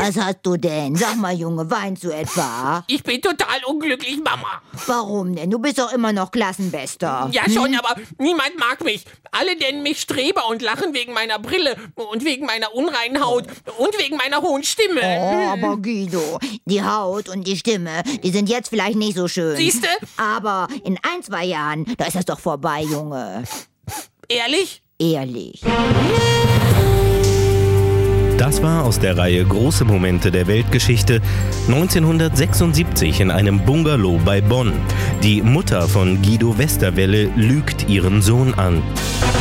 Was hast du denn? Sag mal, Junge, weinst du etwa? Ich bin total unglücklich, Mama. Warum denn? Du bist doch immer noch Klassenbester. Ja schon, aber niemand mag mich. Alle nennen mich Streber und lachen wegen meiner Brille und wegen meiner unreinen Haut und wegen meiner hohen Stimme. Oh, aber Guido, die Haut und die Stimme, die sind jetzt vielleicht nicht so schön. Siehste? Aber in 1, 2 Jahren, da ist das doch vorbei, Junge. Ehrlich? Ehrlich. Das war aus der Reihe Große Momente der Weltgeschichte 1976 in einem Bungalow bei Bonn. Die Mutter von Guido Westerwelle lügt ihren Sohn an.